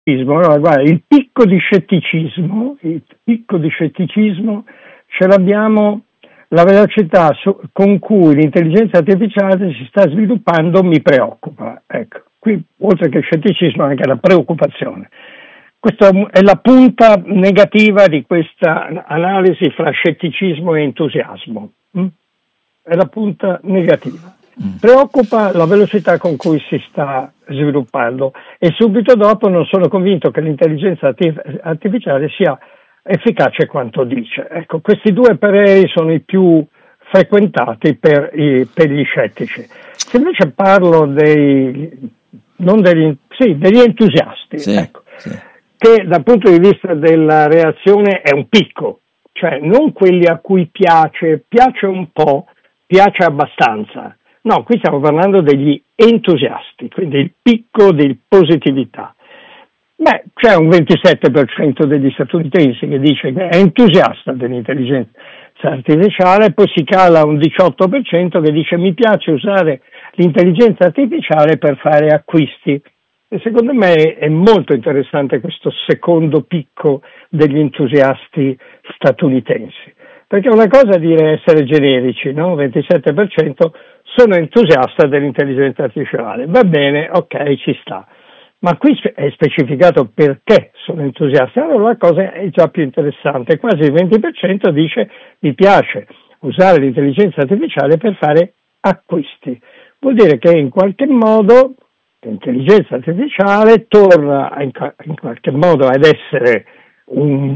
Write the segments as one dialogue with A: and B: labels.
A: Allora, guarda, il picco di scetticismo ce l'abbiamo, la velocità con cui l'intelligenza artificiale si sta sviluppando mi preoccupa. Ecco, qui oltre che scetticismo anche la preoccupazione. Questa è la punta negativa di questa analisi fra scetticismo e entusiasmo. È la punta negativa. Preoccupa la velocità con cui si sta sviluppando e subito dopo non sono convinto che l'intelligenza artificiale sia efficace quanto dice. Ecco, questi due pareri sono i più frequentati per gli scettici. Se invece parlo degli entusiasti,
B: sì,
A: ecco,
B: sì,
A: che dal punto di vista della reazione è un picco, cioè non quelli a cui piace un po', piace abbastanza. No, qui stiamo parlando degli entusiasti, quindi il picco di positività. Beh, c'è un 27% degli statunitensi che dice che è entusiasta dell'intelligenza artificiale, poi si cala a un 18% che dice mi piace usare l'intelligenza artificiale per fare acquisti. E secondo me è molto interessante questo secondo picco degli entusiasti statunitensi. Perché una cosa è dire essere generici, no? 27% sono entusiasta dell'intelligenza artificiale. Va bene, ok, ci sta. Ma qui è specificato perché sono entusiasti. Allora la cosa è già più interessante. Quasi il 20% dice mi piace usare l'intelligenza artificiale per fare acquisti. Vuol dire che in qualche modo l'intelligenza artificiale torna in qualche modo ad essere un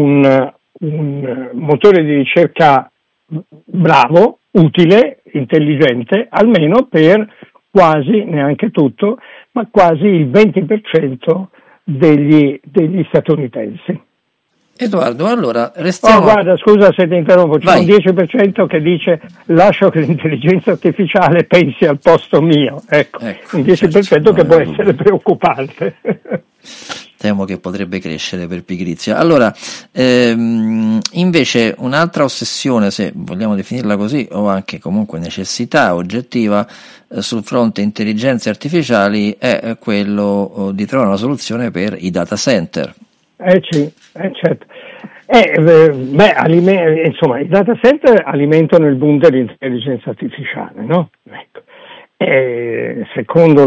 A: motore di ricerca bravo, utile, intelligente, almeno per quasi, neanche tutto, ma quasi il 20% degli statunitensi.
B: Edoardo, allora restiamo...
A: guarda, scusa se ti interrompo, c'è
B: Vai.
A: un 10% che dice lascio che l'intelligenza artificiale pensi al posto mio. Ecco un 10%
B: certo,
A: che può essere preoccupante.
B: Temo che potrebbe crescere per pigrizia. Allora, invece un'altra ossessione, se vogliamo definirla così, o anche comunque necessità oggettiva sul fronte intelligenze artificiali è quello di trovare una soluzione per i data center.
A: Certo. Insomma, i data center alimentano il boom dell'intelligenza artificiale, no? Ecco. Secondo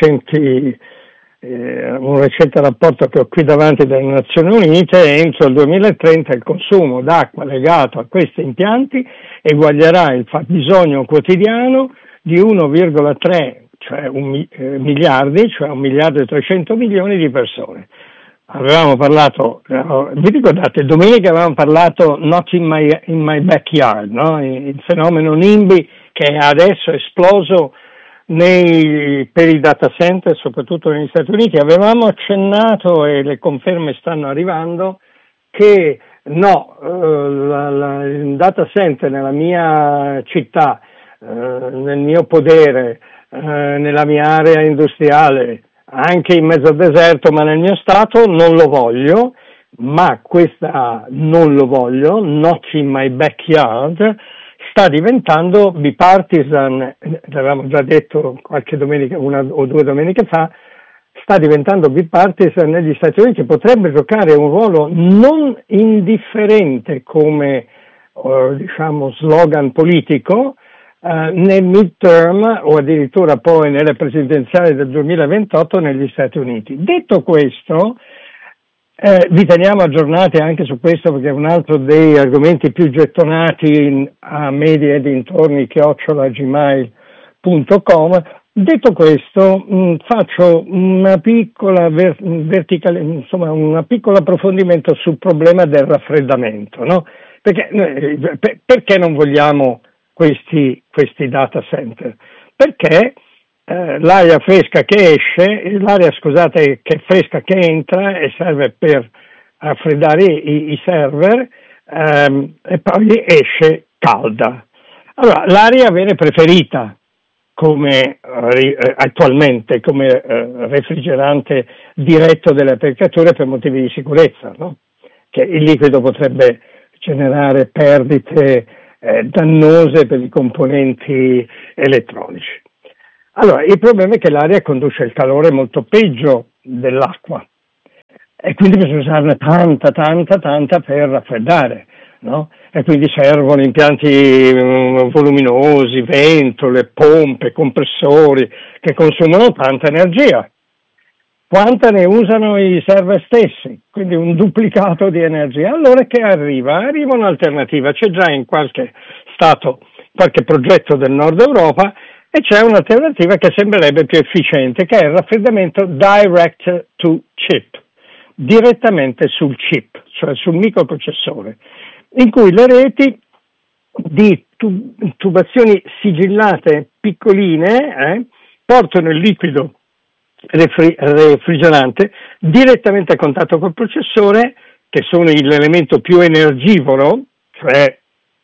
A: un recente rapporto che ho qui davanti dalle Nazioni Unite, entro il 2030 il consumo d'acqua legato a questi impianti eguaglierà il fabbisogno quotidiano di 1,3 miliardi, cioè 1 miliardo e 300 milioni di persone. Avevamo parlato, vi ricordate, domenica avevamo parlato not in my backyard, no? Il fenomeno NIMBY che adesso è esploso per i data center, soprattutto negli Stati Uniti. Avevamo accennato, e le conferme stanno arrivando, che il data center nella mia città, nel mio podere, nella mia area industriale, anche in mezzo al deserto, ma nel mio stato non lo voglio, ma questa non lo voglio, not in my backyard, sta diventando bipartisan, l'avevamo già detto qualche domenica, 1 o 2 domeniche fa, sta diventando bipartisan negli Stati Uniti, potrebbe giocare un ruolo non indifferente come slogan politico nel midterm o addirittura poi nelle presidenziali del 2028 negli Stati Uniti. Detto questo, vi teniamo aggiornati anche su questo perché è un altro dei argomenti più gettonati a media e dintorni @gmail.com. Detto questo, faccio una piccola un piccolo approfondimento sul problema del raffreddamento, no? Perché non vogliamo questi data center? Perché l'aria fresca che fresca che entra e serve per raffreddare i server e poi esce calda. Allora, l'aria viene preferita attualmente come refrigerante diretto delle apparecchiature per motivi di sicurezza, no? Che il liquido potrebbe generare perdite dannose per i componenti elettronici. Allora, il problema è che l'aria conduce il calore molto peggio dell'acqua e quindi bisogna usarne tanta per raffreddare, no? E quindi servono impianti voluminosi, ventole, pompe, compressori che consumano tanta energia. Quanta ne usano i server stessi? Quindi un duplicato di energia. Allora che arriva? Arriva un'alternativa, c'è già in qualche stato, qualche progetto del nord Europa, e c'è un'alternativa che sembrerebbe più efficiente, che è il raffreddamento direct to chip, direttamente sul chip, cioè sul microprocessore, in cui le reti di tubazioni sigillate piccoline portano il liquido refrigerante direttamente a contatto col processore, che sono l'elemento più energivoro, cioè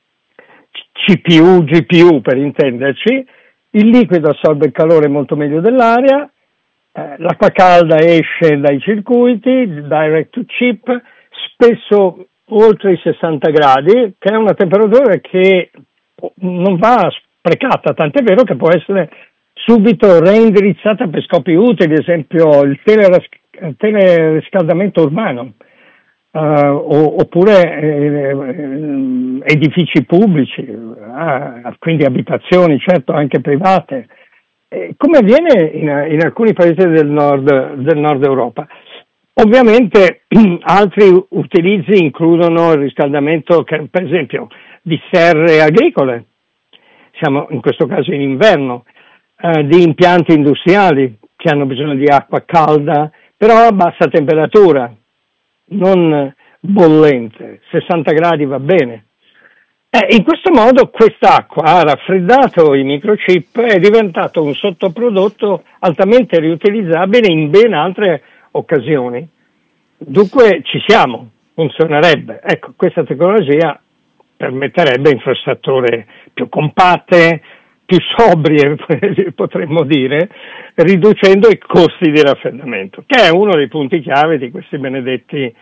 A: CPU, GPU per intenderci. Il liquido assorbe il calore molto meglio dell'aria, l'acqua calda esce dai circuiti, direct to chip, spesso oltre i 60 gradi, che è una temperatura che non va sprecata, tant'è vero che può essere subito reindirizzata per scopi utili, ad esempio il teleriscaldamento urbano, oppure edifici pubblici, quindi abitazioni, certo anche private, come avviene in alcuni paesi del nord Europa. Ovviamente altri utilizzi includono il riscaldamento, per esempio, di serre agricole, siamo in questo caso in inverno, di impianti industriali che hanno bisogno di acqua calda, però a bassa temperatura, non bollente, 60 gradi va bene. In questo modo quest'acqua ha raffreddato i microchip e è diventato un sottoprodotto altamente riutilizzabile in ben altre occasioni. Dunque ci siamo, funzionerebbe. Ecco, questa tecnologia permetterebbe infrastrutture più compatte, più sobrie, potremmo dire, riducendo i costi di raffreddamento, che è uno dei punti chiave di questi benedetti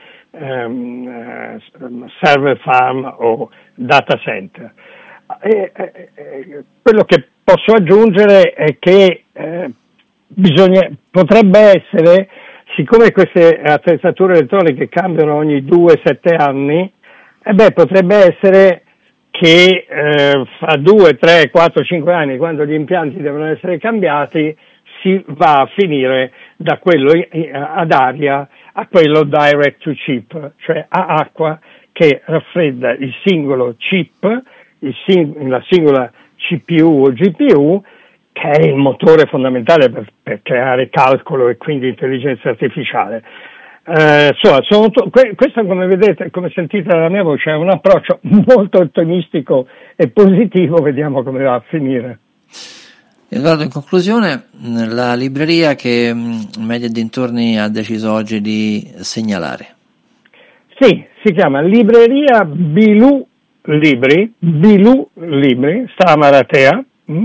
A: server farm o data center. Quello che posso aggiungere è che potrebbe essere, siccome queste attrezzature elettroniche cambiano ogni 2-7 anni, potrebbe essere che fra 2, 3, 4, 5 anni, quando gli impianti devono essere cambiati, si va a finire da quello ad aria a quello direct to chip, cioè a acqua che raffredda il singolo chip, la singola CPU o GPU, che è il motore fondamentale per creare calcolo e quindi intelligenza artificiale. Questo, come vedete, come sentite dalla mia voce, è un approccio molto ottimistico e positivo. Vediamo come va a finire.
B: Edoardo, in conclusione, la libreria che Media e dintorni ha deciso oggi di segnalare.
A: Sì, si chiama Libreria Bilù Libri, sta a Maratea,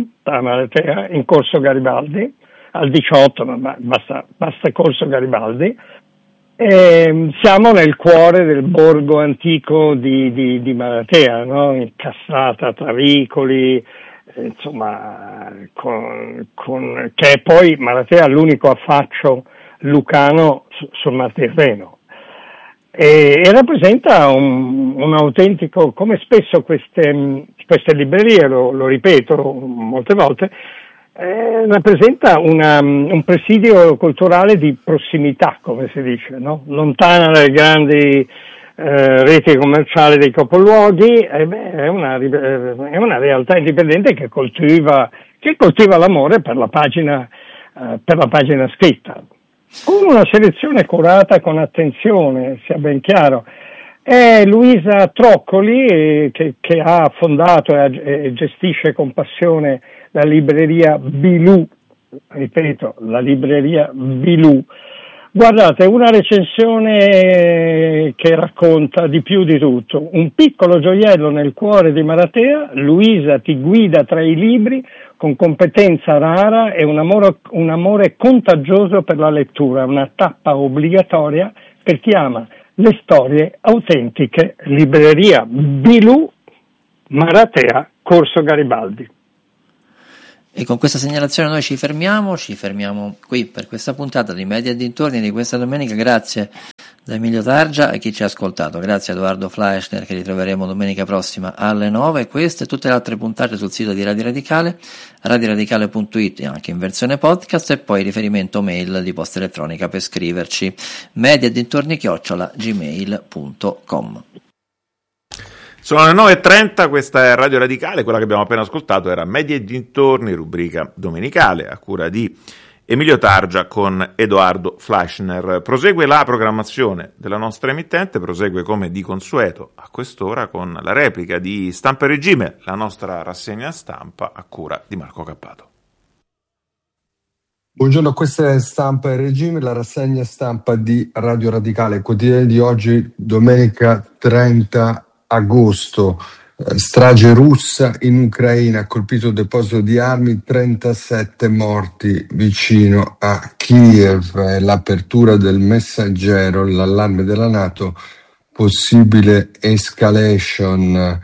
A: in Corso Garibaldi, al 18, ma basta Corso Garibaldi. Siamo nel cuore del borgo antico di Maratea, no? Incastrata tra vicoli, insomma, che è poi Maratea l'unico affaccio lucano sul Mar Tirreno, e rappresenta un autentico, come spesso queste librerie, lo ripeto molte volte, rappresenta un presidio culturale di prossimità, come si dice, no? Lontana dalle grandi reti commerciali dei capoluoghi, è una realtà indipendente che coltiva l'amore per la pagina scritta, con una selezione curata con attenzione, sia ben chiaro. È Luisa Troccoli che ha fondato e gestisce con passione la libreria Bilù, ripeto, la libreria Bilù. Guardate, una recensione che racconta di più di tutto. Un piccolo gioiello nel cuore di Maratea, Luisa ti guida tra i libri con competenza rara e un amore contagioso per la lettura, una tappa obbligatoria per chi ama le storie autentiche. Libreria Bilù, Maratea, Corso Garibaldi.
B: E con questa segnalazione noi ci fermiamo qui per questa puntata di Media e dintorni di questa domenica. Grazie Da Emilio Targia e chi ci ha ascoltato. Grazie a Edoardo Fleischner, che ritroveremo domenica prossima alle 9. Queste e tutte le altre puntate sul sito di Radio Radicale, radioradicale.it, anche in versione podcast, e poi riferimento mail di posta elettronica per scriverci, media@gmail.com.
C: Sono le 9.30, questa è Radio Radicale, quella che abbiamo appena ascoltato era Media e dintorni, rubrica domenicale a cura di Emilio Targia con Edoardo Fleischner. Prosegue la programmazione della nostra emittente, prosegue come di consueto a quest'ora con la replica di Stampa e Regime, la nostra rassegna stampa a cura di Marco Cappato.
D: Buongiorno, questa è Stampa e Regime, la rassegna stampa di Radio Radicale, quotidiano di oggi, domenica 30 agosto. Strage russa in Ucraina, ha colpito il deposito di armi, 37 morti vicino a Kiev. L'apertura del Messaggero, l'allarme della NATO, possibile escalation.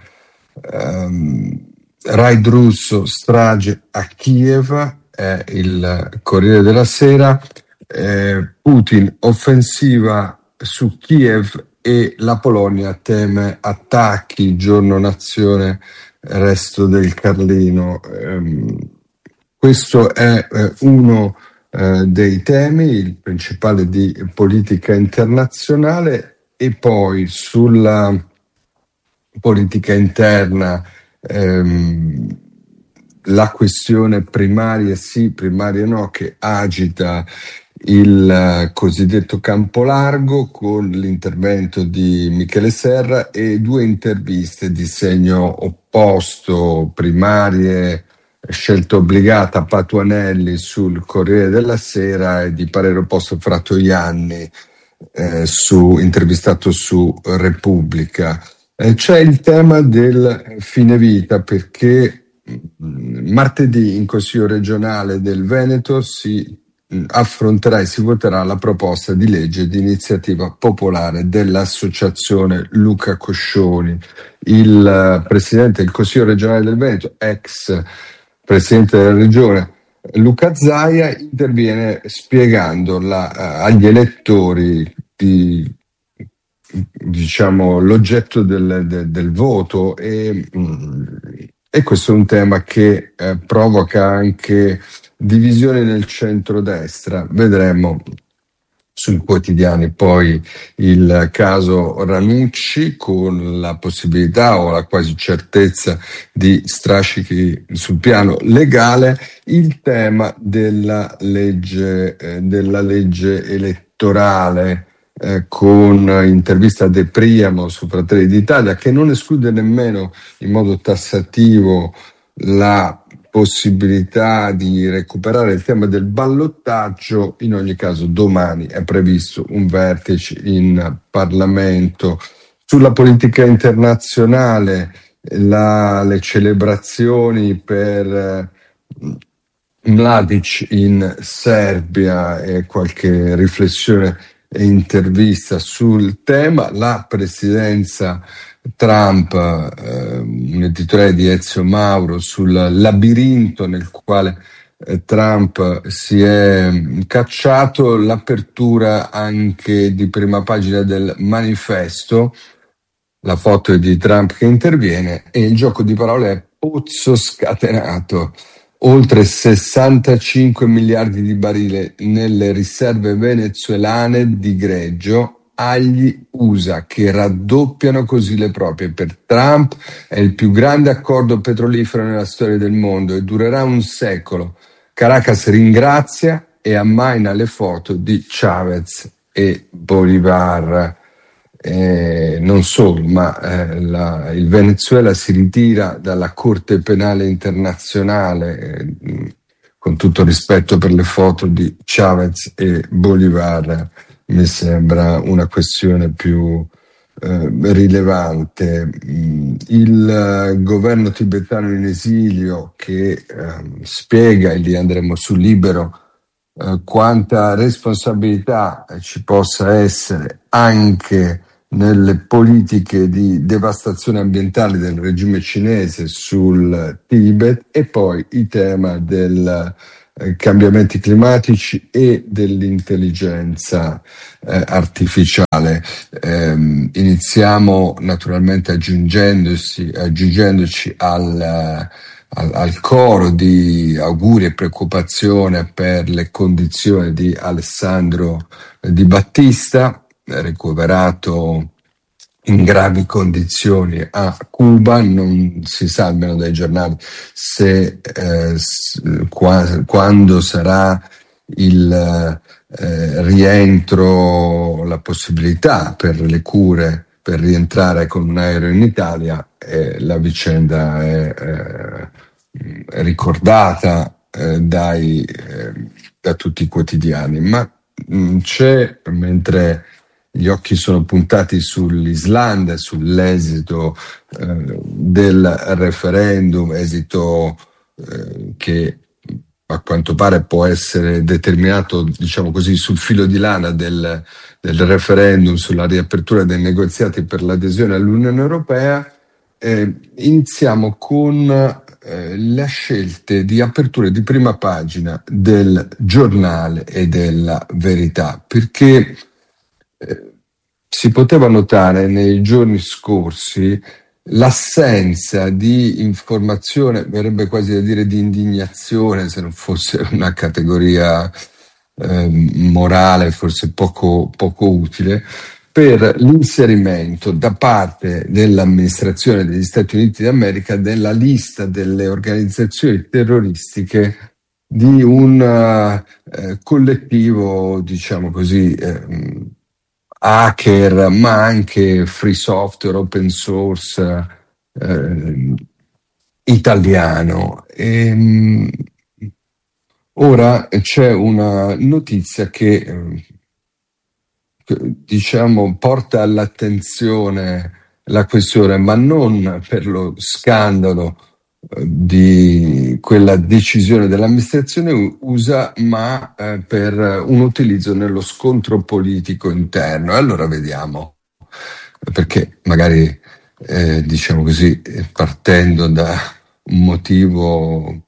D: Raid russo, strage a Kiev, è il Corriere della Sera. Putin, offensiva su Kiev e la Polonia teme attacchi, giorno nazione, resto del Carlino. Questo è uno dei temi, il principale di politica internazionale, e poi sulla politica interna la questione primaria sì, primaria no, che agita il cosiddetto campo largo, con l'intervento di Michele Serra e due interviste di segno opposto, primarie, scelta obbligata, Patuanelli sul Corriere della Sera, e di parere opposto Fratoianni, intervistato su Repubblica. C'è il tema del fine vita, perché martedì in Consiglio regionale del Veneto si affronterà e si voterà la proposta di legge di iniziativa popolare dell'associazione Luca Coscioni. Il presidente del Consiglio regionale del Veneto, ex presidente della regione, Luca Zaia, interviene spiegando agli elettori l'oggetto del voto, e questo è un tema che provoca anche divisione nel centrodestra. Vedremo sui quotidiani poi il caso Ranucci, con la possibilità o la quasi certezza di strascichi sul piano legale, il tema della legge elettorale, con intervista a De Priamo su Fratelli d'Italia, che non esclude nemmeno in modo tassativo la possibilità di recuperare il tema del ballottaggio. In ogni caso domani è previsto un vertice in Parlamento. Sulla politica internazionale, le celebrazioni per Mladic in Serbia e qualche riflessione e intervista sul tema, la presidenza Trump, un editoriale di Ezio Mauro sul labirinto nel quale Trump si è cacciato, l'apertura anche di prima pagina del Manifesto, la foto è di Trump che interviene, e il gioco di parole è pozzo scatenato. Oltre 65 miliardi di barili nelle riserve venezuelane di greggio, agli USA che raddoppiano così le proprie. Per Trump è il più grande accordo petrolifero nella storia del mondo e durerà un secolo. Caracas ringrazia e ammaina le foto di Chavez e Bolivar. Non solo, ma il Venezuela si ritira dalla Corte Penale Internazionale, con tutto rispetto per le foto di Chavez e Bolivar, mi sembra una questione più rilevante. Il governo tibetano in esilio che spiega, e lì andremo sul Libero, quanta responsabilità ci possa essere anche nelle politiche di devastazione ambientale del regime cinese sul Tibet, e poi il tema del cambiamenti climatici e dell'intelligenza artificiale. Iniziamo naturalmente aggiungendoci al coro di auguri e preoccupazione per le condizioni di Alessandro Di Battista, ricoverato in gravi condizioni a Cuba. Non si sa, almeno dai giornali, se quando sarà il rientro, la possibilità per le cure per rientrare con un aereo in Italia. La vicenda è ricordata da tutti i quotidiani, ma c'è, mentre gli occhi sono puntati sull'Islanda, sull'esito del referendum, esito che a quanto pare può essere determinato, diciamo così, sul filo di lana del referendum sulla riapertura dei negoziati per l'adesione all'Unione Europea. Iniziamo con le scelte di apertura di prima pagina del Giornale e della Verità, perché si poteva notare nei giorni scorsi l'assenza di informazione, verrebbe quasi da dire di indignazione, se non fosse una categoria morale forse poco utile, per l'inserimento da parte dell'amministrazione degli Stati Uniti d'America della lista delle organizzazioni terroristiche di un collettivo, diciamo così, hacker, ma anche free software, open source italiano. Ora c'è una notizia che diciamo porta all'attenzione la questione, ma non per lo scandalo di quella decisione dell'amministrazione USA, ma per un utilizzo nello scontro politico interno. Allora vediamo, perché magari diciamo così, partendo da un motivo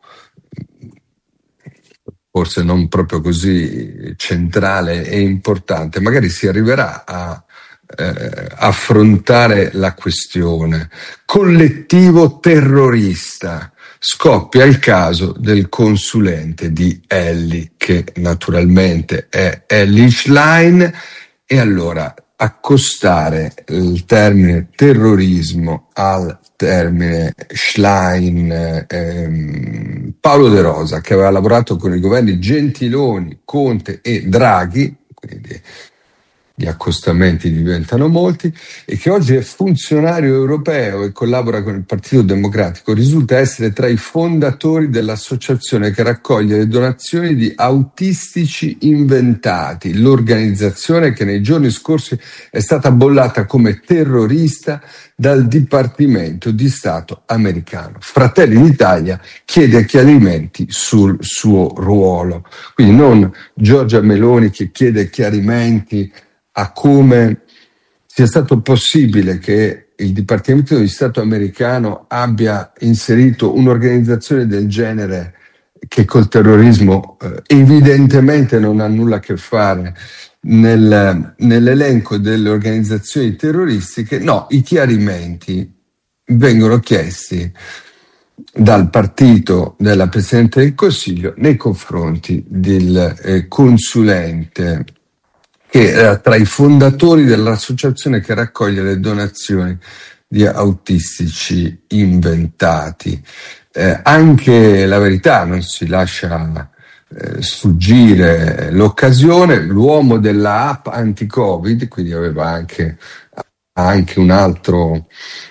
D: forse non proprio così centrale e importante, magari si arriverà a affrontare la questione. Collettivo terrorista. Scoppia il caso del consulente di Elli, che naturalmente è Elly Schlein, e allora accostare il termine terrorismo al termine Schlein. Paolo De Rosa, che aveva lavorato con i governi Gentiloni, Conte e Draghi, quindi gli accostamenti diventano molti, e che oggi è funzionario europeo e collabora con il Partito Democratico, risulta essere tra i fondatori dell'associazione che raccoglie le donazioni di autistici inventati, l'organizzazione che nei giorni scorsi è stata bollata come terrorista dal Dipartimento di Stato americano. Fratelli d'Italia chiede chiarimenti sul suo ruolo. Quindi non Giorgia Meloni che chiede chiarimenti a come sia stato possibile che il Dipartimento di Stato americano abbia inserito un'organizzazione del genere, che col terrorismo evidentemente non ha nulla a che fare, nell'elenco delle organizzazioni terroristiche. No, i chiarimenti vengono chiesti dal partito della Presidente del Consiglio nei confronti del consulente che era tra i fondatori dell'associazione che raccoglie le donazioni di autistici inventati. Anche La Verità non si lascia sfuggire l'occasione. L'uomo della app anti-Covid, quindi aveva anche un altro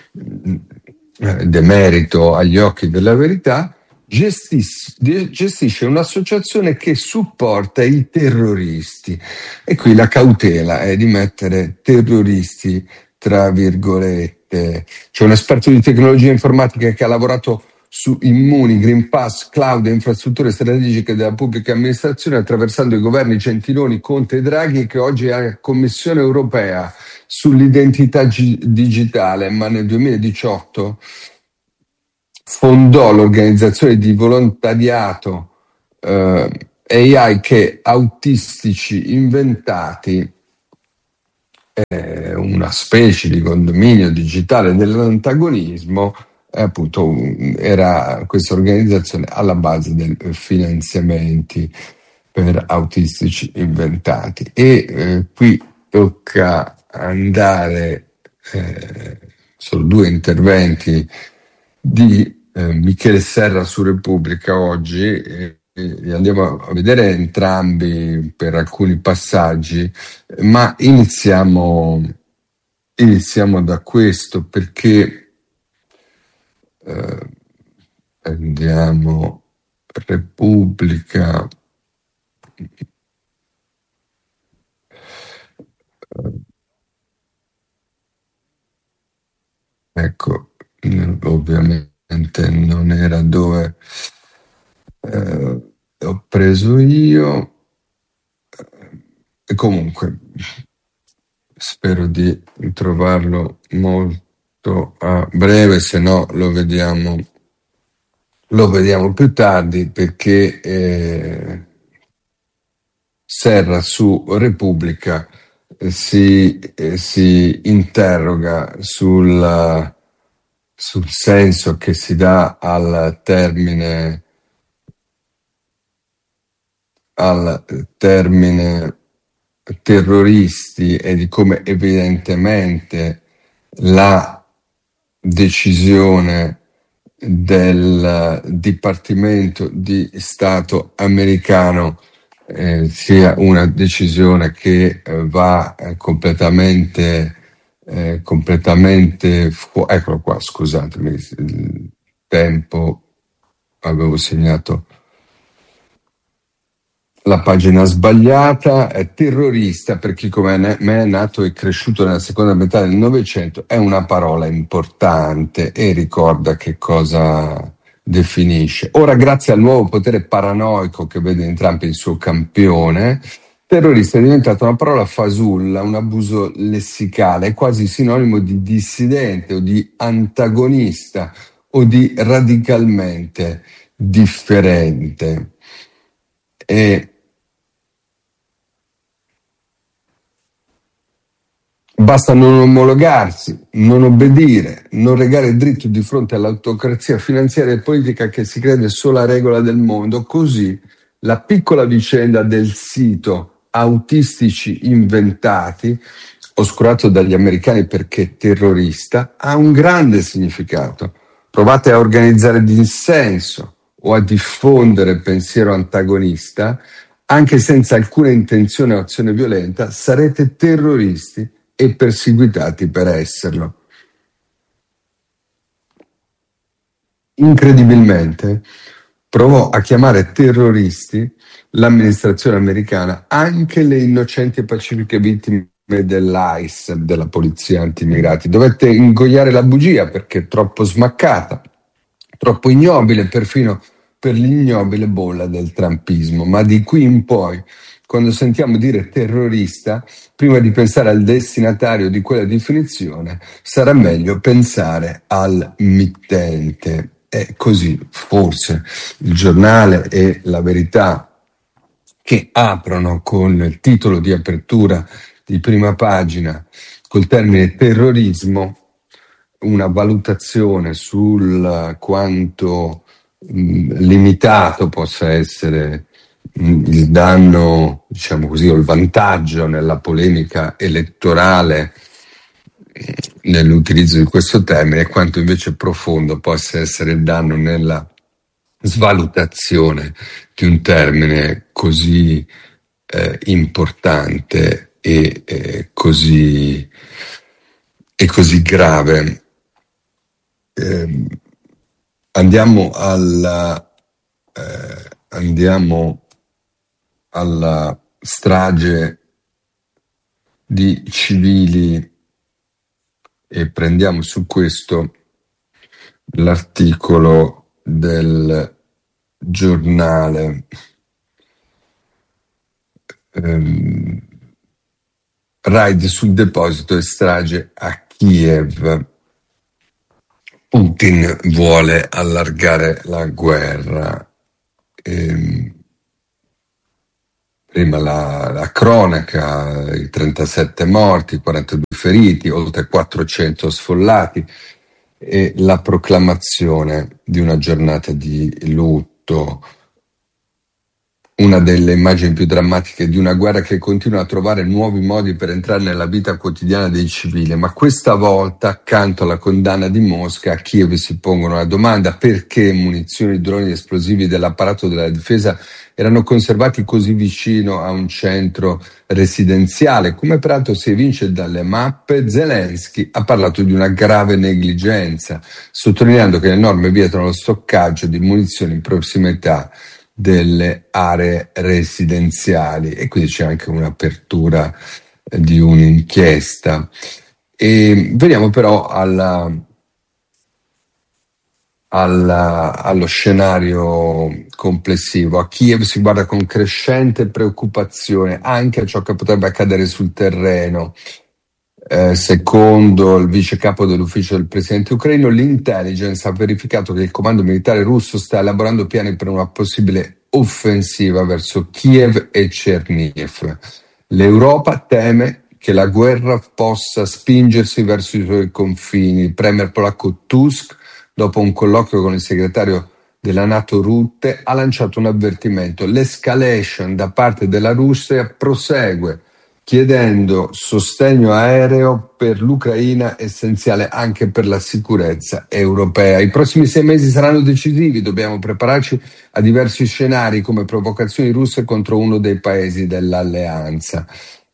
D: demerito agli occhi della Verità, gestisce un'associazione che supporta i terroristi, e qui la cautela è di mettere terroristi tra virgolette. C'è un esperto di tecnologia informatica che ha lavorato su Immuni, Green Pass, cloud e infrastrutture strategiche della pubblica amministrazione, attraversando i governi Gentiloni, Conte e Draghi, che oggi è alla Commissione europea sull'identità digitale, ma nel 2018 fondò l'organizzazione di volontariato AI che autistici inventati, una specie di condominio digitale dell'antagonismo, appunto era questa organizzazione alla base dei finanziamenti per autistici inventati. E qui tocca andare, sono 2 interventi di Michele Serra su Repubblica oggi, li andiamo a vedere entrambi per alcuni passaggi, ma iniziamo da questo, perché andiamo Repubblica. Ecco, ovviamente non era dove ho preso io, e comunque spero di trovarlo molto a breve, se no lo vediamo più tardi, perché Serra su Repubblica si interroga sul senso che si dà al termine terroristi, e di come evidentemente la decisione del Dipartimento di Stato americano sia una decisione che va completamente eccolo qua, scusatemi il tempo, avevo segnato la pagina sbagliata. Terrorista, per chi come me è nato e cresciuto nella seconda metà del Novecento, è una parola importante e ricorda che cosa definisce. Ora, grazie al nuovo potere paranoico che vede in Trump il suo campione, terrorista è diventata una parola fasulla, un abuso lessicale, quasi sinonimo di dissidente o di antagonista o di radicalmente differente. E basta non omologarsi, non obbedire, non regare dritto di fronte all'autocrazia finanziaria e politica che si crede sola regola del mondo. Così la piccola vicenda del sito Autistici Inventati, oscurato dagli americani perché terrorista, ha un grande significato. Provate a organizzare dissenso o a diffondere pensiero antagonista, anche senza alcuna intenzione o azione violenta, sarete terroristi e perseguitati per esserlo. Incredibilmente, provò a chiamare terroristi l'amministrazione americana anche le innocenti e pacifiche vittime dell'ICE, della polizia antimigranti. Dovette ingoiare la bugia perché troppo smaccata, troppo ignobile, perfino per l'ignobile bolla del trumpismo. Ma di qui in poi, quando sentiamo dire terrorista, prima di pensare al destinatario di quella definizione, sarà meglio pensare al mittente. È così, forse, il Giornale e La Verità, che aprono con il titolo di apertura di prima pagina col termine terrorismo, una valutazione sul quanto limitato possa essere il danno, diciamo così, o il vantaggio nella polemica elettorale nell'utilizzo di questo termine, e quanto invece profondo possa essere il danno nella svalutazione di un termine così importante e così grave. Andiamo alla strage di civili e prendiamo su questo l'articolo del Giornale. Raid sul deposito e strage a Kiev. Putin vuole allargare la guerra. prima la cronaca, i 37 morti, 42 feriti, oltre 400 sfollati, e la proclamazione di una giornata di lutto. Una delle immagini più drammatiche di una guerra che continua a trovare nuovi modi per entrare nella vita quotidiana dei civili, ma questa volta, accanto alla condanna di Mosca, a Kiev si pongono la domanda: perché munizioni, droni ed esplosivi dell'apparato della difesa erano conservati così vicino a un centro residenziale? Come peraltro si evince dalle mappe, Zelensky ha parlato di una grave negligenza, sottolineando che le norme vietano lo stoccaggio di munizioni in prossimità delle aree residenziali, e quindi c'è anche un'apertura di un'inchiesta. E veniamo però allo scenario complessivo. A Kiev si guarda con crescente preoccupazione anche a ciò che potrebbe accadere sul terreno. Secondo il vice capo dell'ufficio del presidente ucraino, l'intelligence ha verificato che il comando militare russo sta elaborando piani per una possibile offensiva verso Kiev e Chernihiv. L'Europa teme che la guerra possa spingersi verso i suoi confini. Il premier polacco Tusk, dopo un colloquio con il segretario della NATO Rutte, ha lanciato un avvertimento: l'escalation da parte della Russia prosegue, chiedendo sostegno aereo per l'Ucraina, essenziale anche per la sicurezza europea. I prossimi 6 mesi saranno decisivi, dobbiamo prepararci a diversi scenari come provocazioni russe contro uno dei paesi dell'alleanza.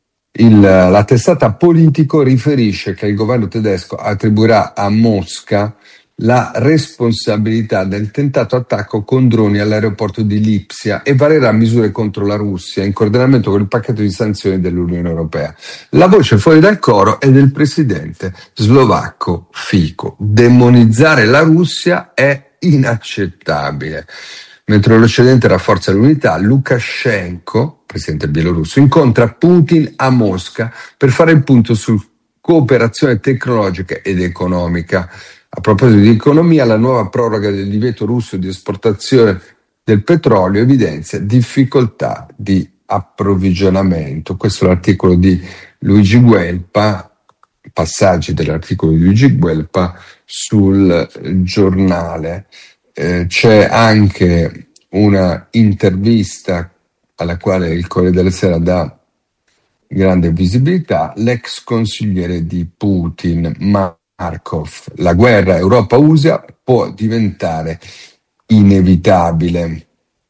D: La testata Politico riferisce che il governo tedesco attribuirà a Mosca la responsabilità del tentato attacco con droni all'aeroporto di Lipsia e varerà misure contro la Russia in coordinamento con il pacchetto di sanzioni dell'Unione Europea. La voce fuori dal coro è del presidente slovacco Fico: demonizzare la Russia è inaccettabile. Mentre l'Occidente rafforza l'unità, Lukashenko, presidente bielorusso, incontra Putin a Mosca per fare il punto su cooperazione tecnologica ed economica. A proposito di economia, la nuova proroga del divieto russo di esportazione del petrolio evidenzia difficoltà di approvvigionamento. Questo è l'articolo di Luigi Guelpa, passaggi dell'articolo di Luigi Guelpa sul giornale. C'è anche una intervista alla quale il Corriere della Sera dà grande visibilità. L'ex consigliere di Putin, Markov: la guerra Europa-USA può diventare inevitabile.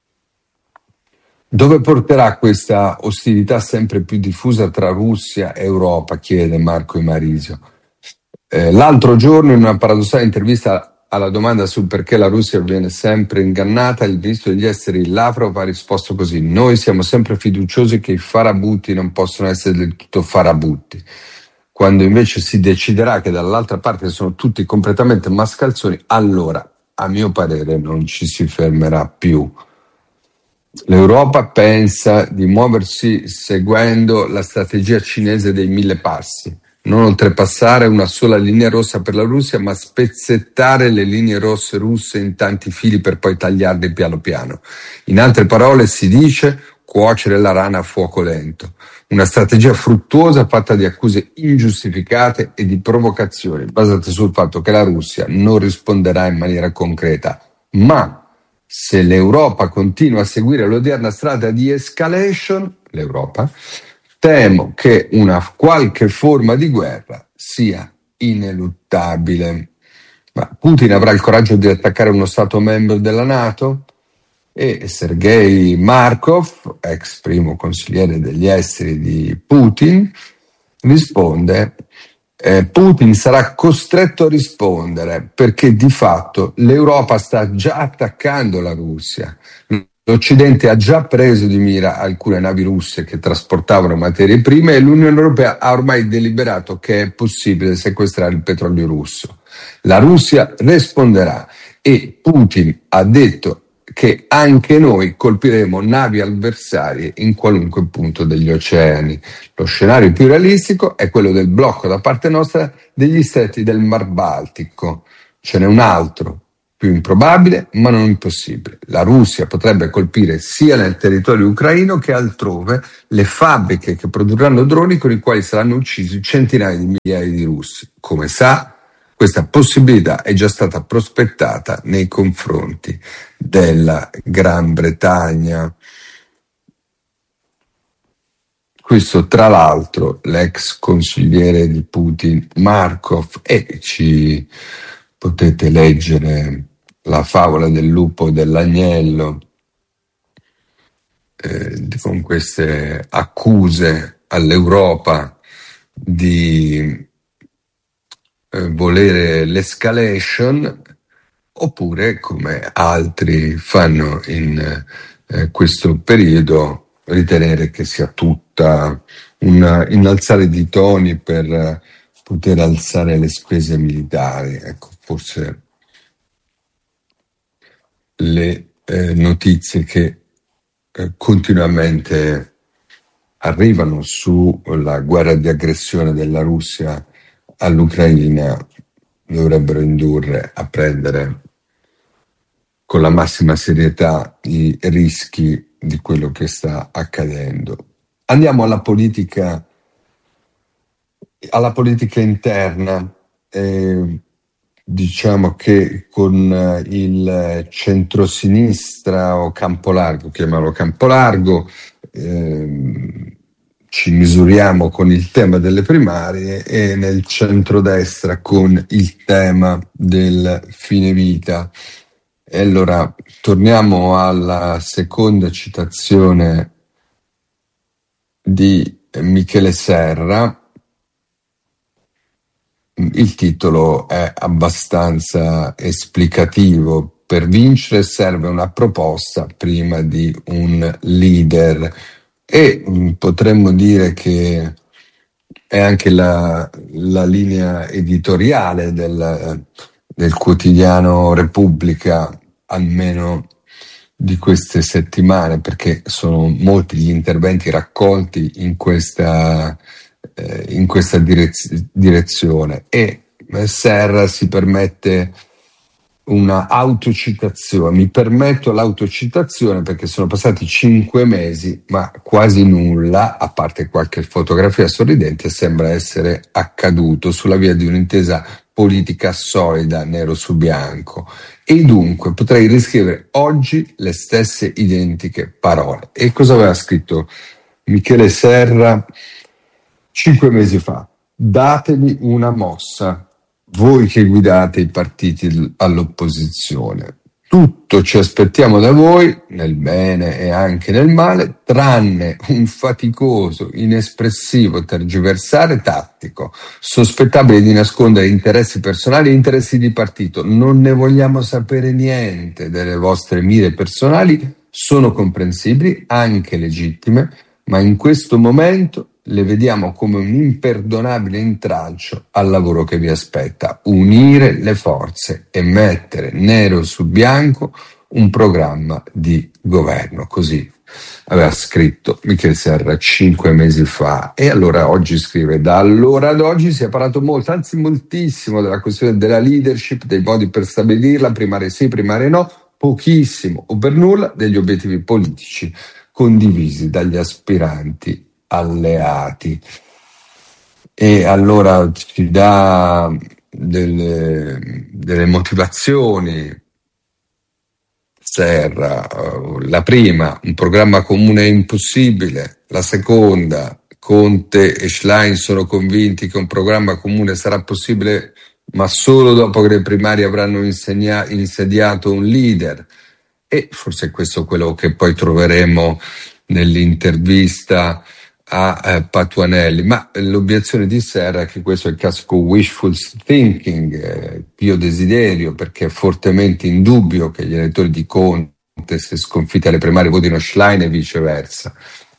D: Dove porterà questa ostilità sempre più diffusa tra Russia e Europa? Chiede Marco Imarisio. L'altro giorno, in una paradossale intervista alla domanda sul perché la Russia viene sempre ingannata, il ministro degli esteri Lavrov ha risposto così: noi siamo sempre fiduciosi che i farabutti non possono essere del tutto farabutti. Quando invece si deciderà che dall'altra parte sono tutti completamente mascalzoni, allora, a mio parere, non ci si fermerà più. L'Europa pensa di muoversi seguendo la strategia cinese dei 1000 passi: non oltrepassare una sola linea rossa per la Russia, ma spezzettare le linee rosse russe in tanti fili per poi tagliarle piano piano. In altre parole, si dice cuocere la rana a fuoco lento. Una strategia fruttuosa fatta di accuse ingiustificate e di provocazioni basate sul fatto che la Russia non risponderà in maniera concreta. Ma se l'Europa continua a seguire l'odierna strada di escalation, l'Europa, temo che una qualche forma di guerra sia ineluttabile. Ma Putin avrà il coraggio di attaccare uno Stato membro della NATO? E Sergei Markov, ex primo consigliere degli esteri di Putin, risponde: Putin sarà costretto a rispondere perché di fatto l'Europa sta già attaccando la Russia. L'Occidente ha già preso di mira alcune navi russe che trasportavano materie prime e l'Unione Europea ha ormai deliberato che è possibile sequestrare il petrolio russo. La Russia risponderà e Putin ha detto che anche noi colpiremo navi avversarie in qualunque punto degli oceani. Lo scenario più realistico è quello del blocco da parte nostra degli stretti del Mar Baltico. Ce n'è un altro, più improbabile, ma non impossibile. La Russia potrebbe colpire sia nel territorio ucraino che altrove le fabbriche che produrranno droni con i quali saranno uccisi centinaia di migliaia di russi. Come sa, questa possibilità è già stata prospettata nei confronti della Gran Bretagna. Questo, tra l'altro, l'ex consigliere di Putin Markov, e ci potete leggere la favola del lupo e dell'agnello con queste accuse all'Europa di volere l'escalation, oppure, come altri fanno in questo periodo, ritenere che sia tutta un innalzare di toni per poter alzare le spese militari. Ecco, forse le notizie che continuamente arrivano sulla guerra di aggressione della Russia all'Ucraina dovrebbero indurre a prendere con la massima serietà i rischi di quello che sta accadendo. Andiamo alla politica interna. Diciamo che con il centrosinistra o Campolargo, chiamalo Campolargo, ci misuriamo con il tema delle primarie, e nel centrodestra con il tema del fine vita. E allora torniamo alla seconda citazione di Michele Serra. Il titolo è abbastanza esplicativo: per vincere serve una proposta prima di un leader, e potremmo dire che è anche la linea editoriale del quotidiano Repubblica, almeno di queste settimane, perché sono molti gli interventi raccolti in questa direzione, e Serra si permette una autocitazione. Mi permetto l'autocitazione perché sono passati 5 mesi, ma quasi nulla, a parte qualche fotografia sorridente, sembra essere accaduto sulla via di un'intesa politica solida, nero su bianco, e dunque potrei riscrivere oggi le stesse identiche parole. E cosa aveva scritto Michele Serra 5 mesi fa? Datevi una mossa, voi che guidate i partiti all'opposizione. Tutto ci aspettiamo da voi, nel bene e anche nel male, tranne un faticoso, inespressivo tergiversare tattico, sospettabile di nascondere interessi personali e interessi di partito. Non ne vogliamo sapere niente delle vostre mire personali, sono comprensibili, anche legittime, ma in questo momento le vediamo come un imperdonabile intralcio al lavoro che vi aspetta: unire le forze e mettere nero su bianco un programma di governo. Così aveva scritto Michele Serra 5 mesi fa. E allora oggi scrive: da allora ad oggi si è parlato molto, anzi moltissimo, della questione della leadership, dei modi per stabilirla, primarie sì, primarie no, pochissimo o per nulla degli obiettivi politici condivisi dagli aspiranti alleati. E allora ci dà delle motivazioni Serra. La prima: un programma comune è impossibile. La seconda: Conte e Schlein sono convinti che un programma comune sarà possibile, ma solo dopo che le primarie avranno insediato un leader. E forse questo è quello che poi troveremo nell'intervista a Patuanelli, ma l'obiezione di Serra è che questo è il classico wishful thinking, pio desiderio, perché è fortemente indubbio che gli elettori di Conte, se sconfitti alle primarie, votino Schlein e viceversa.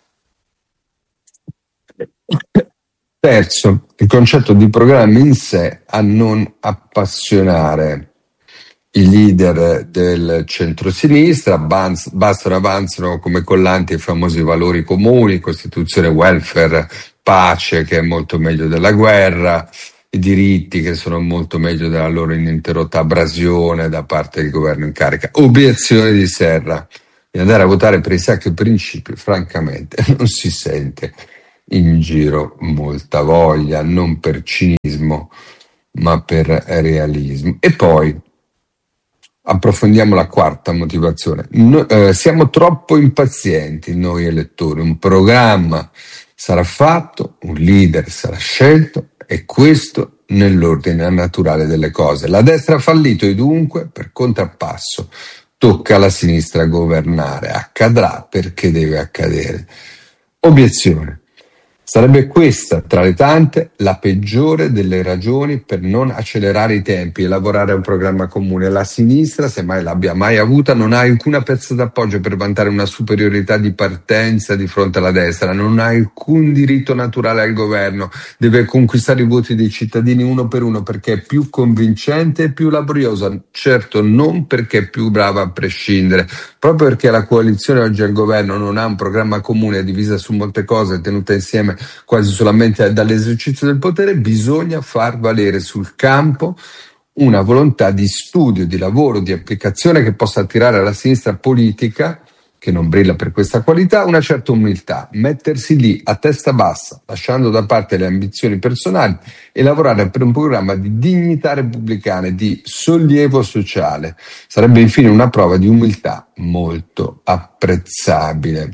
D: Terzo, il concetto di programma in sé a non appassionare i leader del centrosinistra. Bastano, avanzano come collanti i famosi valori comuni: Costituzione, welfare, pace, che è molto meglio della guerra, i diritti che sono molto meglio della loro ininterrotta abrasione da parte del governo in carica. Obiezione di Serra: di andare a votare per i sacri principi, francamente non si sente in giro molta voglia, non per cinismo ma per realismo. E poi approfondiamo la quarta motivazione. Siamo troppo impazienti noi elettori, un programma sarà fatto, un leader sarà scelto, e questo nell'ordine naturale delle cose. La destra ha fallito e dunque, per contrappasso, tocca alla sinistra governare. Accadrà perché deve accadere. Obiezione: sarebbe questa, tra le tante, la peggiore delle ragioni per non accelerare i tempi e lavorare a un programma comune. La sinistra, se mai l'abbia mai avuta, non ha alcuna pezza d'appoggio per vantare una superiorità di partenza di fronte alla destra, non ha alcun diritto naturale al governo, deve conquistare i voti dei cittadini uno per uno perché è più convincente e più laboriosa, certo non perché è più brava a prescindere. Proprio perché la coalizione oggi al governo non ha un programma comune, è divisa su molte cose, tenuta insieme quasi solamente dall'esercizio del potere, bisogna far valere sul campo una volontà di studio, di lavoro, di applicazione che possa attirare alla sinistra politica, che non brilla per questa qualità, una certa umiltà, mettersi lì a testa bassa, lasciando da parte le ambizioni personali e lavorare per un programma di dignità repubblicana, di sollievo sociale. Sarebbe infine una prova di umiltà molto apprezzabile.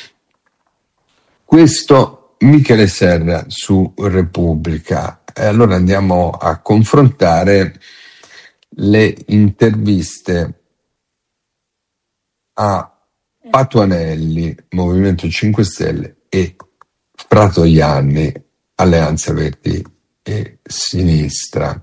D: Questo Michele Serra su Repubblica. E allora andiamo a confrontare le interviste a Patuanelli, Movimento 5 Stelle, e Fratoianni, Alleanza Verdi e Sinistra.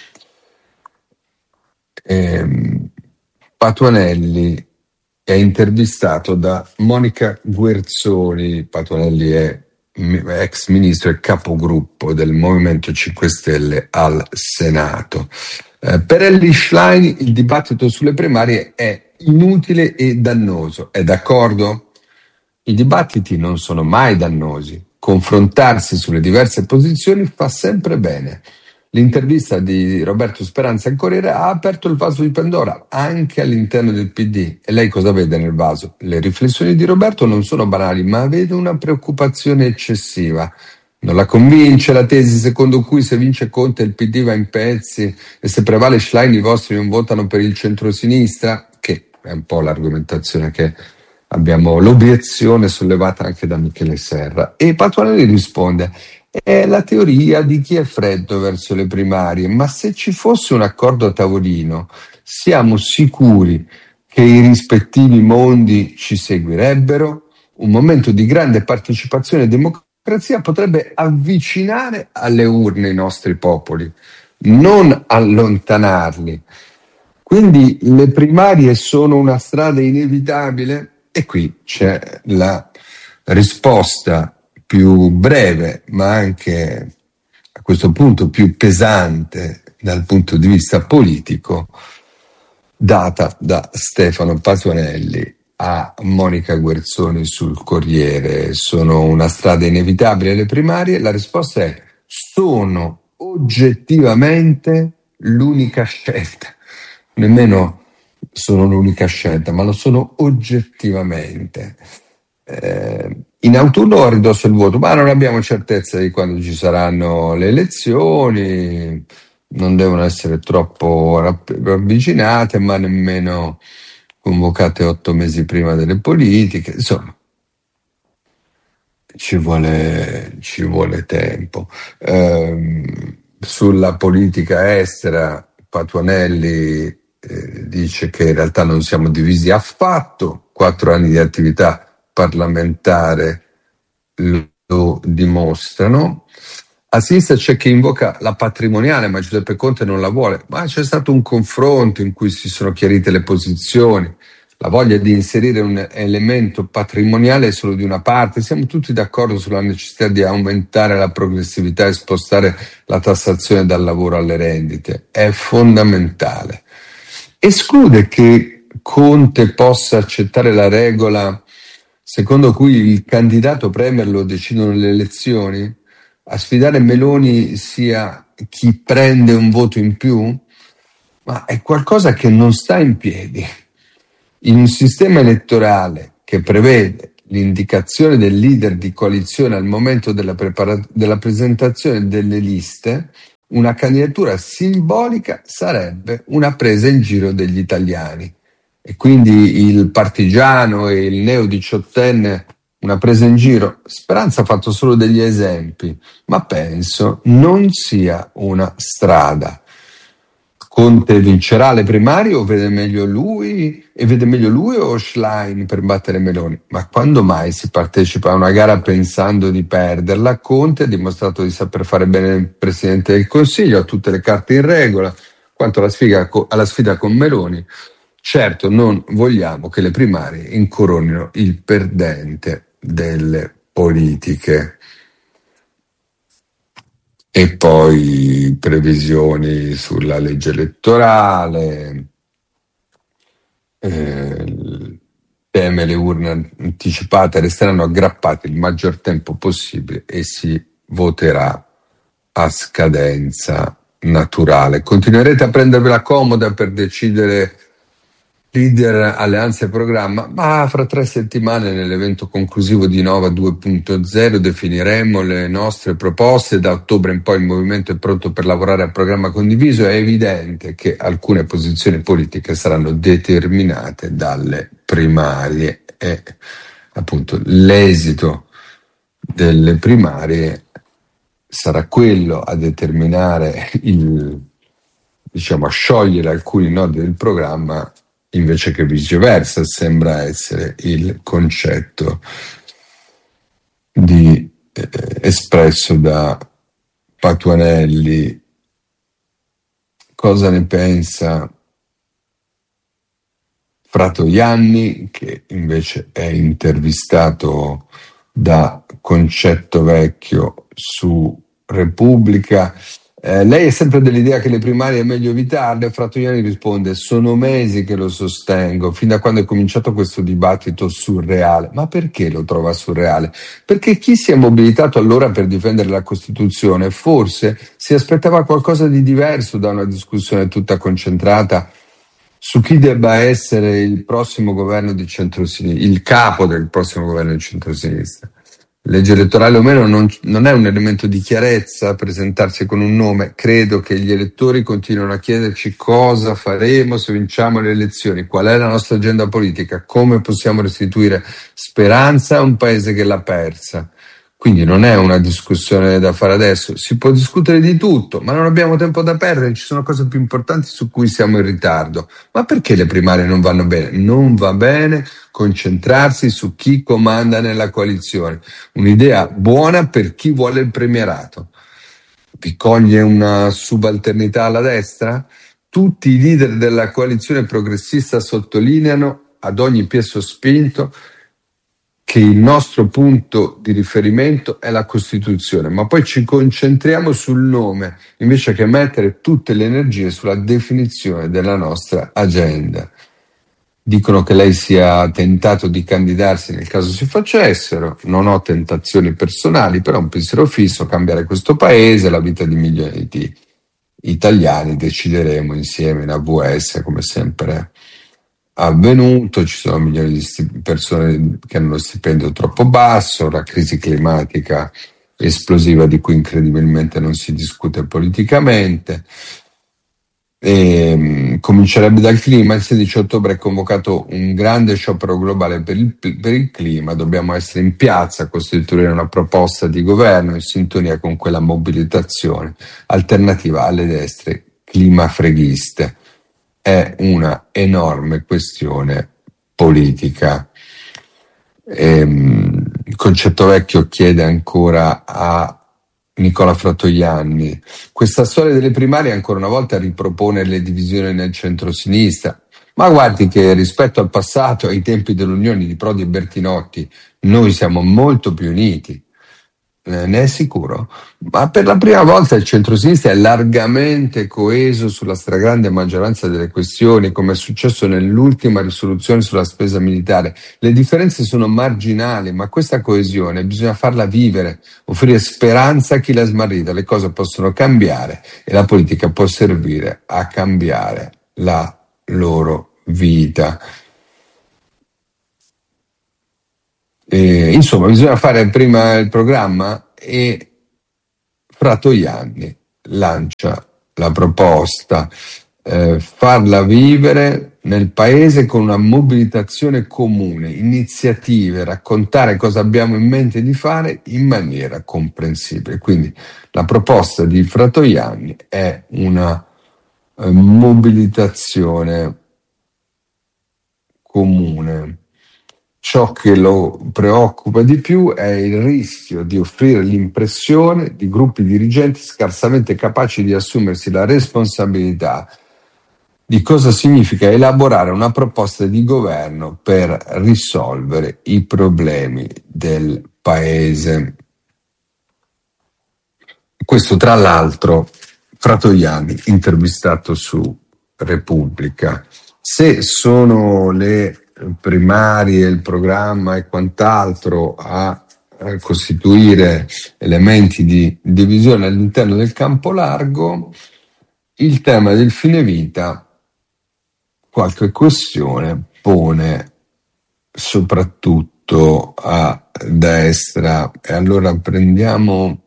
D: Patuanelli è intervistato da Monica Guerzoni. Patuanelli è ex ministro e capogruppo del Movimento 5 Stelle al Senato. Per Elly Schlein il dibattito sulle primarie è inutile e dannoso. È d'accordo? I dibattiti non sono mai dannosi. Confrontarsi sulle diverse posizioni fa sempre bene. L'intervista di Roberto Speranza al Corriere ha aperto il vaso di Pandora anche all'interno del PD. E lei cosa vede nel vaso? Le riflessioni di Roberto non sono banali, ma vede una preoccupazione eccessiva. Non la convince la tesi secondo cui se vince Conte il PD va in pezzi e se prevale Schlein i vostri non votano per il centrosinistra, che è un po' l'argomentazione che abbiamo, l'obiezione sollevata anche da Michele Serra. E Patuanelli risponde: è la teoria di chi è freddo verso le primarie, ma se ci fosse un accordo a tavolino, siamo sicuri che i rispettivi mondi ci seguirebbero? Un momento di grande partecipazione e democrazia potrebbe avvicinare alle urne i nostri popoli, non allontanarli. Quindi le primarie sono una strada inevitabile? E qui c'è la risposta più breve, ma anche a questo punto più pesante dal punto di vista politico, data da Stefano Patuanelli a Monica Guerzoni sul Corriere. Sono una strada inevitabile le primarie? La risposta è: sono oggettivamente l'unica scelta. Nemmeno sono l'unica scelta, ma lo sono oggettivamente. In autunno a ridosso il voto, ma non abbiamo certezza di quando ci saranno le elezioni, non devono essere troppo ravvicinate, ma nemmeno convocate 8 mesi prima delle politiche. Insomma, ci vuole tempo. Sulla politica estera Patuanelli dice che in realtà non siamo divisi affatto, 4 anni di attività parlamentare lo dimostrano. A sinistra c'è chi invoca la patrimoniale, ma Giuseppe Conte non la vuole. Ma c'è stato un confronto in cui si sono chiarite le posizioni. La voglia di inserire un elemento patrimoniale è solo di una parte. Siamo tutti d'accordo sulla necessità di aumentare la progressività e spostare la tassazione dal lavoro alle rendite. È fondamentale. Esclude che Conte possa accettare la regola secondo cui il candidato premier lo decidono le elezioni? A sfidare Meloni sia chi prende un voto in più? Ma è qualcosa che non sta in piedi. In un sistema elettorale che prevede l'indicazione del leader di coalizione al momento della presentazione delle liste, una candidatura simbolica sarebbe una presa in giro degli italiani. E quindi il partigiano e il neo-18enne, una presa in giro. Speranza ha fatto solo degli esempi, ma penso non sia una strada. Conte vincerà le primarie o vede meglio lui o Schlein per battere Meloni? Ma quando mai si partecipa a una gara pensando di perderla? Conte ha dimostrato di saper fare bene il Presidente del Consiglio, ha tutte le carte in regola. Quanto alla sfida con Meloni, certo non vogliamo che le primarie incoronino il perdente delle politiche. E poi previsioni sulla legge elettorale, teme le urne anticipate resteranno aggrappate il maggior tempo possibile e si voterà a scadenza naturale. Continuerete a prendervela comoda per decidere leader, alleanza e programma, ma fra 3 settimane nell'evento conclusivo di Nova 2.0 definiremo le nostre proposte. Da ottobre in poi il movimento è pronto per lavorare a programma condiviso. È evidente che alcune posizioni politiche saranno determinate dalle primarie e appunto l'esito delle primarie sarà quello a determinare a sciogliere alcuni nodi del programma, invece che viceversa. Sembra essere il concetto espresso da Patuanelli. Cosa ne pensa Fratoianni, che invece è intervistato da Concetto Vecchio su Repubblica? Lei è sempre dell'idea che le primarie è meglio evitarle? Fratoianni risponde: sono mesi che lo sostengo, fin da quando è cominciato questo dibattito surreale. Ma perché lo trova surreale? Perché chi si è mobilitato allora per difendere la Costituzione forse si aspettava qualcosa di diverso da una discussione tutta concentrata su chi debba essere il prossimo governo di centrosinistra, il capo del prossimo governo di centrosinistra. Legge elettorale o meno non è un elemento di chiarezza presentarsi con un nome. Credo che gli elettori continuino a chiederci cosa faremo se vinciamo le elezioni, qual è la nostra agenda politica, come possiamo restituire speranza a un paese che l'ha persa. Quindi non è una discussione da fare adesso, si può discutere di tutto, ma non abbiamo tempo da perdere, ci sono cose più importanti su cui siamo in ritardo. Ma perché le primarie non vanno bene? Non va bene concentrarsi su chi comanda nella coalizione, un'idea buona per chi vuole il premierato. Vi coglie una subalternità alla destra? Tutti i leader della coalizione progressista sottolineano ad ogni piè sospinto che il nostro punto di riferimento è la Costituzione, ma poi ci concentriamo sul nome invece che mettere tutte le energie sulla definizione della nostra agenda. Dicono che lei sia tentato di candidarsi nel caso si facessero. Non ho tentazioni personali, però un pensiero fisso: cambiare questo paese, la vita di milioni di italiani. Decideremo insieme in AVS, come sempre avvenuto. Ci sono milioni di persone che hanno uno stipendio troppo basso, la crisi climatica esplosiva di cui incredibilmente non si discute politicamente. Comincerebbe dal clima. Il 16 ottobre è convocato un grande sciopero globale per il clima. Dobbiamo essere in piazza a costituire una proposta di governo in sintonia con quella mobilitazione alternativa alle destre climafreghiste. È una enorme questione politica. Il Concetto Vecchio chiede ancora a Nicola Fratoianni: questa storia delle primarie ancora una volta ripropone le divisioni nel centro-sinistra, ma guardi che rispetto al passato, ai tempi dell'Unione di Prodi e Bertinotti, noi siamo molto più uniti. Ne è sicuro? Ma per la prima volta il centrosinistra è largamente coeso sulla stragrande maggioranza delle questioni, come è successo nell'ultima risoluzione sulla spesa militare. Le differenze sono marginali, ma questa coesione bisogna farla vivere, offrire speranza a chi l'ha smarrita. Le cose possono cambiare e la politica può servire a cambiare la loro vita. Insomma, bisogna fare prima il programma e Fratoianni lancia la proposta, farla vivere nel paese con una mobilitazione comune, iniziative, raccontare cosa abbiamo in mente di fare in maniera comprensibile. Quindi la proposta di Fratoianni è una mobilitazione comune. Ciò che lo preoccupa di più è il rischio di offrire l'impressione di gruppi dirigenti scarsamente capaci di assumersi la responsabilità di cosa significa elaborare una proposta di governo per risolvere i problemi del paese. Questo, tra l'altro, Fratoianni, intervistato su Repubblica. Se sono le primarie, il programma e quant'altro a costituire elementi di divisione all'interno del campo largo, il tema del fine vita qualche questione pone soprattutto a destra. E allora prendiamo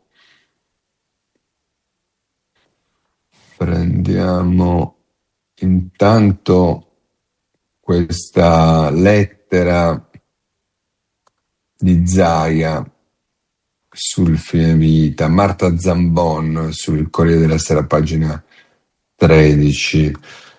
D: intanto questa lettera di Zaia sul fine vita, Marta Zambon sul Corriere della Sera, pagina 13.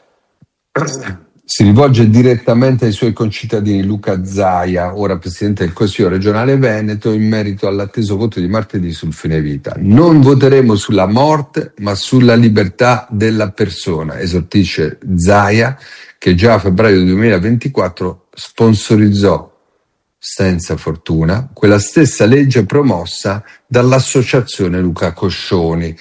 D: Si rivolge direttamente ai suoi concittadini. Luca Zaia, ora presidente del Consiglio regionale Veneto, in merito all'atteso voto di martedì sul fine vita. Non voteremo sulla morte, ma sulla libertà della persona, esortisce Zaia, che già a febbraio 2024 sponsorizzò, senza fortuna, quella stessa legge promossa dall'associazione Luca Coscioni,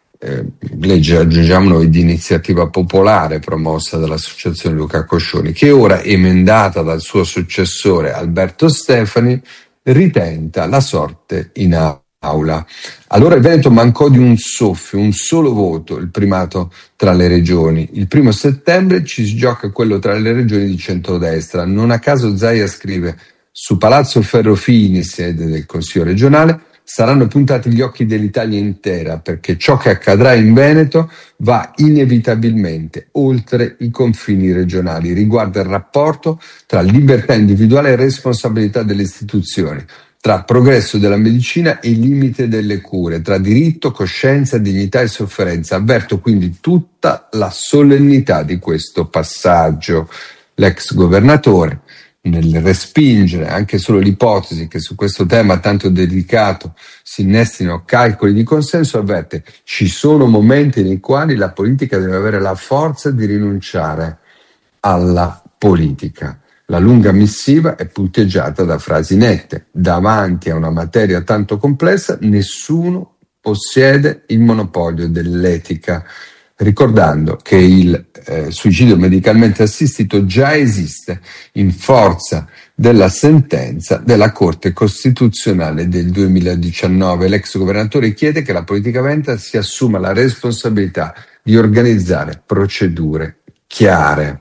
D: legge, aggiungiamo noi, di iniziativa popolare promossa dall'associazione Luca Coscioni, che ora, emendata dal suo successore Alberto Stefani, ritenta la sorte in aula. Allora il Veneto mancò di un soffio, un solo voto, il primato tra le regioni. Il 1° settembre ci si gioca quello tra le regioni di centrodestra. Non a caso Zaia scrive: su Palazzo Ferrofini, sede del Consiglio regionale, saranno puntati gli occhi dell'Italia intera, perché ciò che accadrà in Veneto va inevitabilmente oltre i confini regionali, riguarda il rapporto tra libertà individuale e responsabilità delle istituzioni, tra progresso della medicina e limite delle cure, tra diritto, coscienza, dignità e sofferenza. Avverto quindi tutta la solennità di questo passaggio. L'ex governatore, nel respingere anche solo l'ipotesi che su questo tema tanto delicato si innestino calcoli di consenso, avverte: ci sono momenti nei quali la politica deve avere la forza di rinunciare alla politica. La lunga missiva è punteggiata da frasi nette: davanti a una materia tanto complessa nessuno possiede il monopolio dell'etica, ricordando che il suicidio medicalmente assistito già esiste in forza della sentenza della Corte Costituzionale del 2019. L'ex governatore chiede che la politica veneta si assuma la responsabilità di organizzare procedure chiare.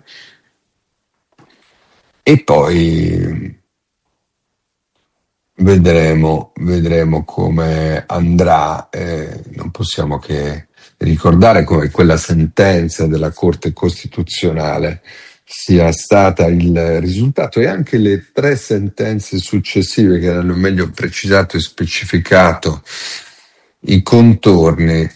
D: E poi vedremo come andrà. Non possiamo che ricordare come quella sentenza della Corte Costituzionale sia stata il risultato, e anche le 3 sentenze successive che hanno meglio precisato e specificato i contorni,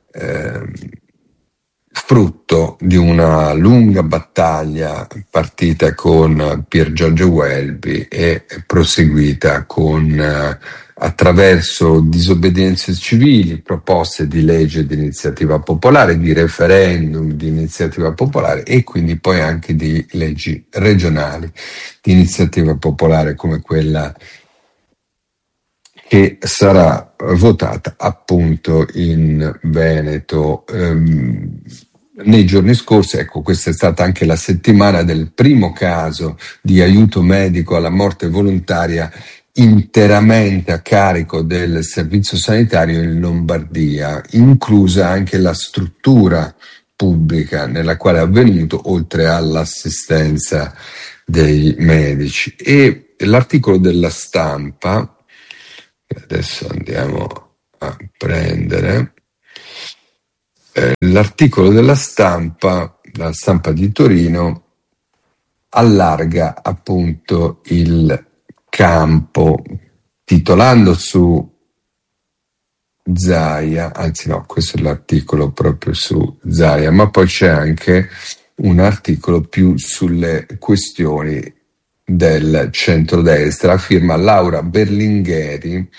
D: frutto di una lunga battaglia partita con Pier Giorgio Welby e proseguita attraverso disobbedienze civili, proposte di legge di iniziativa popolare, di referendum di iniziativa popolare, e quindi poi anche di leggi regionali di iniziativa popolare, come quella che sarà votata appunto in Veneto. Nei giorni scorsi, ecco, questa è stata anche la settimana del primo caso di aiuto medico alla morte volontaria interamente a carico del servizio sanitario in Lombardia, inclusa anche la struttura pubblica nella quale è avvenuto, oltre all'assistenza dei medici. E l'articolo della Stampa, che adesso andiamo a prendere, l'articolo della Stampa, la Stampa di Torino, allarga appunto il campo, titolando su Zaia, anzi no, questo è l'articolo proprio su Zaia, ma poi c'è anche un articolo più sulle questioni del centrodestra, firma Laura Berlinghieri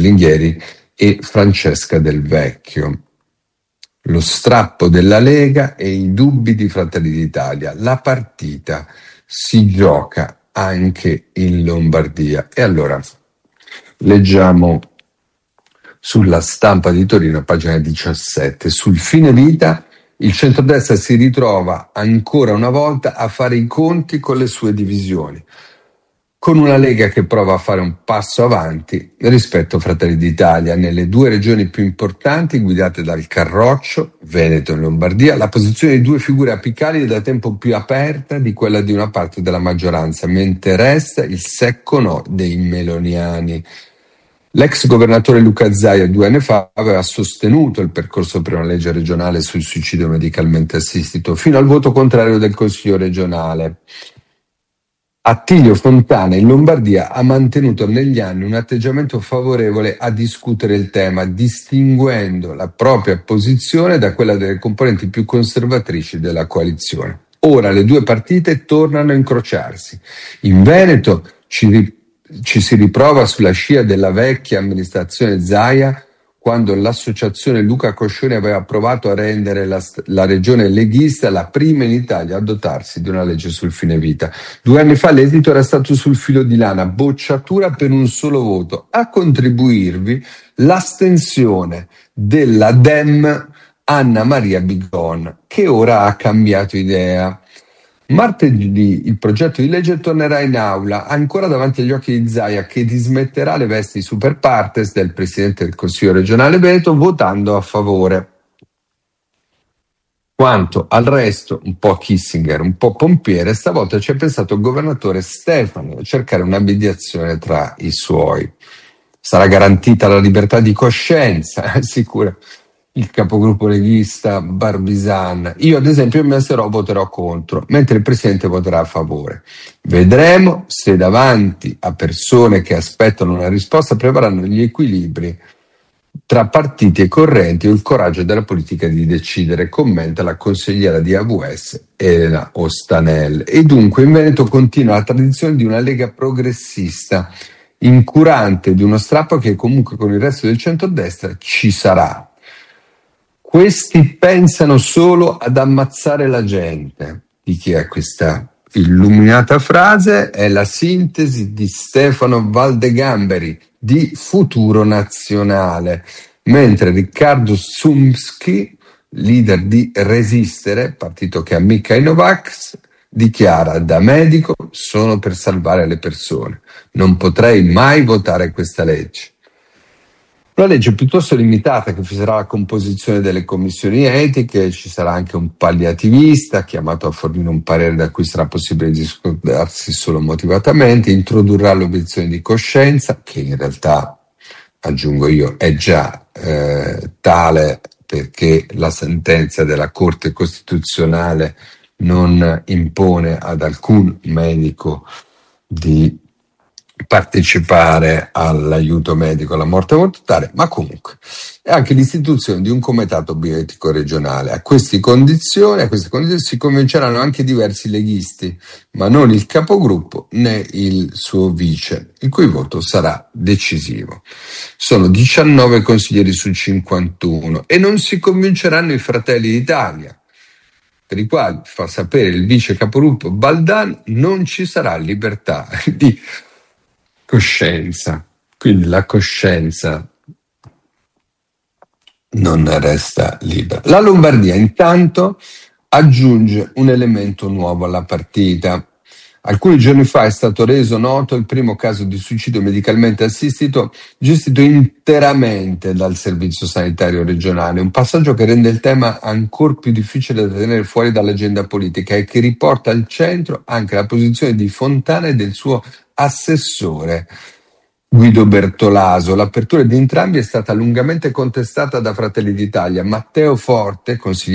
D: e Francesca Del Vecchio. Lo strappo della Lega e i dubbi di Fratelli d'Italia. La partita si gioca anche in Lombardia. E allora leggiamo sulla Stampa di Torino, pagina 17. Sul fine vita il centrodestra si ritrova ancora una volta a fare i conti con le sue divisioni, con una Lega che prova a fare un passo avanti rispetto a Fratelli d'Italia. Nelle due regioni più importanti guidate dal Carroccio, Veneto e Lombardia, la posizione di due figure apicali è da tempo più aperta di quella di una parte della maggioranza, mentre resta il secco no dei meloniani. L'ex governatore Luca Zaia 2 anni fa aveva sostenuto il percorso per una legge regionale sul suicidio medicalmente assistito, fino al voto contrario del Consiglio regionale. Attilio Fontana in Lombardia ha mantenuto negli anni un atteggiamento favorevole a discutere il tema, distinguendo la propria posizione da quella delle componenti più conservatrici della coalizione. Ora le due partite tornano a incrociarsi. In Veneto ci si riprova sulla scia della vecchia amministrazione Zaia, quando l'associazione Luca Coscioni aveva approvato a rendere la regione leghista la prima in Italia a dotarsi di una legge sul fine vita. 2 anni fa l'esito era stato sul filo di lana, bocciatura per un solo voto. A contribuirvi l'astensione della Dem Anna Maria Bigon, che ora ha cambiato idea. Martedì il progetto di legge tornerà in aula, ancora davanti agli occhi di Zaia, che dismetterà le vesti super partes del Presidente del Consiglio regionale Veneto votando a favore. Quanto al resto, un po' Kissinger, un po' pompiere, stavolta ci ha pensato il governatore Stefano a cercare una mediazione tra i suoi. Sarà garantita la libertà di coscienza, assicura il capogruppo leghista Barbisan. Io ad esempio mi alzerò, voterò contro, mentre il Presidente voterà a favore. Vedremo se davanti a persone che aspettano una risposta prevarranno gli equilibri tra partiti e correnti o il coraggio della politica di decidere, commenta la consigliera di AVS Elena Ostanel. E dunque in Veneto continua la tradizione di una Lega progressista, incurante di uno strappo che comunque con il resto del centrodestra ci sarà. Questi pensano solo ad ammazzare la gente. Di chi è questa illuminata frase? È la sintesi di Stefano Valdegamberi di Futuro Nazionale, mentre Riccardo Sumsky, leader di Resistere, partito che ammicca i Novax, dichiara: da medico sono per salvare le persone, non potrei mai votare questa legge. Una legge piuttosto limitata che fisserà la composizione delle commissioni etiche. Ci sarà anche un palliativista chiamato a fornire un parere da cui sarà possibile discodarsi solo motivatamente, introdurrà l'obiezione di coscienza, che in realtà, aggiungo io, è già tale, perché la sentenza della Corte Costituzionale non impone ad alcun medico di partecipare all'aiuto medico alla morte volontaria, ma comunque è anche l'istituzione di un comitato bioetico regionale. A queste condizioni si convinceranno anche diversi leghisti, ma non il capogruppo né il suo vice, il cui voto sarà decisivo. Sono 19 consiglieri su 51 e non si convinceranno i Fratelli d'Italia, per i quali, fa sapere il vice capogruppo Baldan, non ci sarà libertà di coscienza. Quindi la coscienza non resta libera. La Lombardia intanto aggiunge un elemento nuovo alla partita. Alcuni giorni fa è stato reso noto il primo caso di suicidio medicalmente assistito gestito interamente dal Servizio Sanitario Regionale, un passaggio che rende il tema ancora più difficile da tenere fuori dall'agenda politica e che riporta al centro anche la posizione di Fontana e del suo assessore Guido Bertolaso. L'apertura di entrambi è stata lungamente contestata da Fratelli d'Italia. Matteo Forte, consigliere